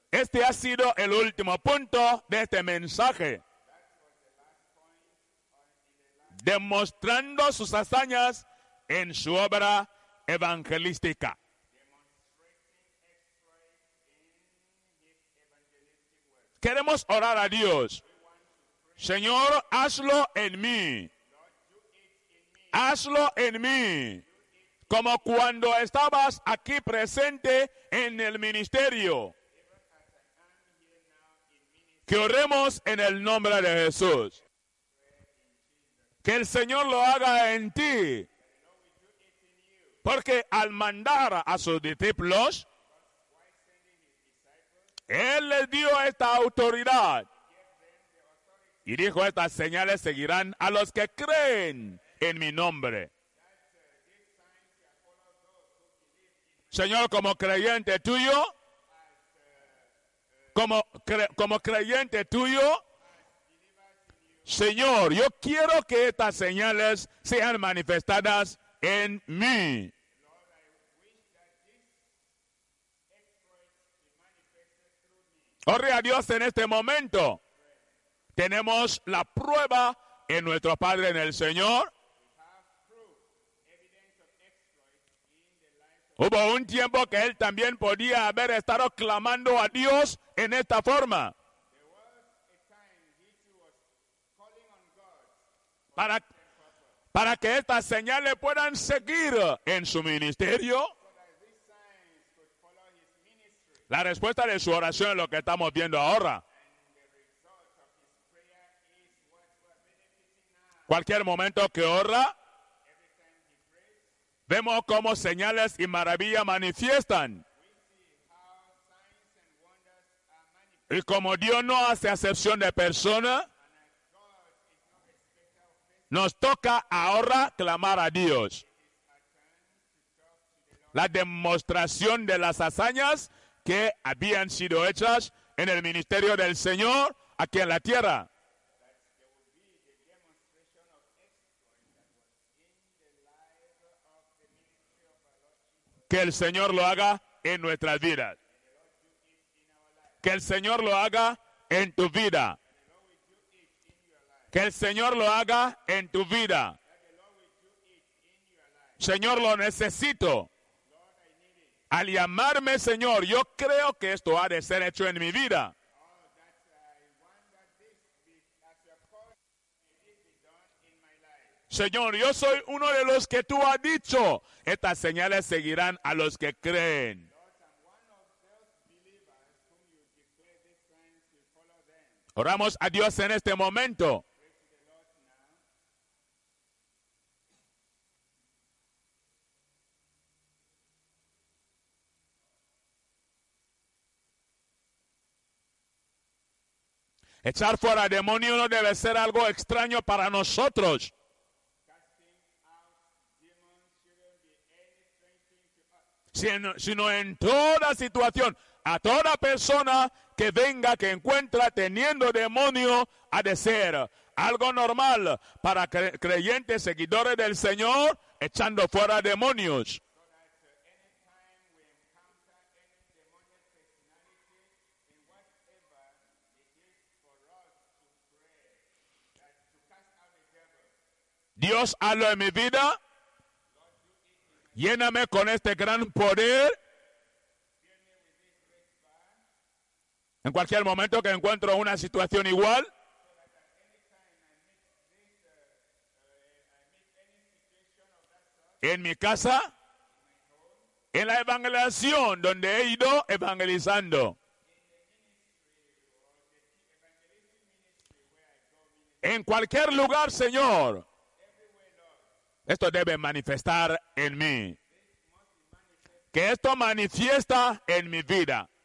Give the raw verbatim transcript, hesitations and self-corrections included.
Este ha sido el último punto de este mensaje. Demostrando sus hazañas en su obra evangelística. Queremos orar a Dios. Señor, hazlo en mí. Hazlo en mí. Como cuando estabas aquí presente en el ministerio. Que oremos en el nombre de Jesús. Que el Señor lo haga en ti. Porque al mandar a sus discípulos, Él les dio esta autoridad. Y dijo, estas señales seguirán a los que creen en mi nombre. Señor, como creyente tuyo, como, cre, como creyente tuyo, Señor, yo quiero que estas señales sean manifestadas en mí. Ore a Dios en este momento. Tenemos la prueba en nuestro Padre en el Señor. Hubo un tiempo que él también podía haber estado clamando a Dios en esta forma. Para, para que estas señales puedan seguir en su ministerio. La respuesta de su oración es lo que estamos viendo ahora. Cualquier momento que ora, vemos cómo señales y maravillas manifiestan. Y como Dios no hace acepción de persona, nos toca ahora clamar a Dios. La demostración de las hazañas que habían sido hechas en el ministerio del Señor aquí en la tierra. Que el Señor lo haga en nuestras vidas. Que el Señor lo haga en tu vida. Que el Señor lo haga en tu vida. Señor, lo necesito. Al llamarme Señor, yo creo que esto ha de ser hecho en mi vida. Señor, yo soy uno de los que tú has dicho. Estas señales seguirán a los que creen. Oramos a Dios en este momento. Echar fuera demonios no debe ser algo extraño para nosotros. Sino, sino en toda situación, a toda persona que venga, que encuentra teniendo demonio, ha de ser algo normal para cre creyentes, seguidores del Señor, echando fuera demonios. Dios, hazlo en mi vida. Lléname con este gran poder. En cualquier momento que encuentro una situación igual. En mi casa. En la evangelización donde he ido evangelizando. En cualquier lugar, Señor. Esto debe manifestar en mí. Que esto manifiesta en mi vida.